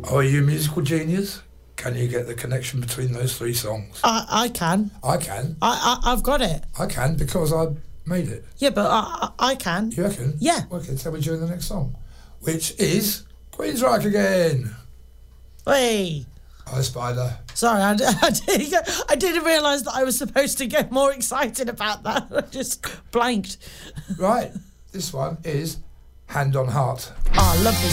Are you a musical genius? Can you get the connection between those three songs? I can. I can. I've got it. I can because I made it. Yeah, but I can. You reckon? Yeah. Okay, tell me during the next song, which is Queensryche again. Hey. Hi, Spider. Sorry, I didn't realise that I was supposed to get more excited about that. I just blanked. Right, this one is Hand on Heart. Oh, lovely.